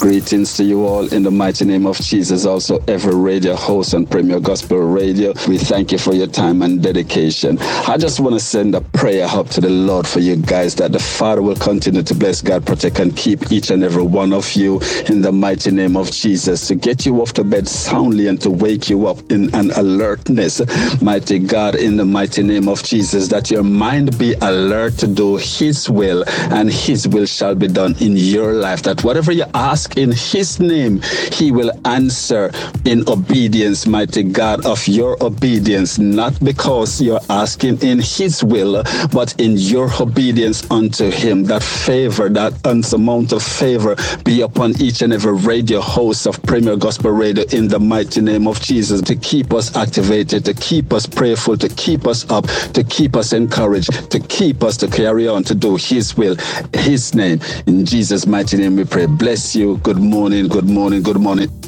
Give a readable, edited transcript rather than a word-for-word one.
Greetings to you all in the mighty name of Jesus. Also, every radio host on Premier Gospel Radio, we thank you for your time and dedication. I just want to send a prayer up to the Lord for you guys, that the Father will continue to bless, God, protect, and keep each and every one of you in the mighty name of Jesus, to get you off to bed soundly and to wake you up in an alertness, mighty God, in the mighty name of Jesus, that your mind be alert to do His will, and His will shall be done in your life, that whatever you ask in His name, He will answer in obedience, mighty God, of your obedience, not because you're asking in His will, but in your obedience unto Him. That favor, that unsurmountable favor be upon each and every radio host of Premier Gospel Radio in the mighty name of Jesus, to keep us activated, to keep us prayerful, to keep us up, to keep us encouraged, to keep us to carry on to do His will, His name. In Jesus' mighty name we pray. Bless you. Good morning, good morning, good morning.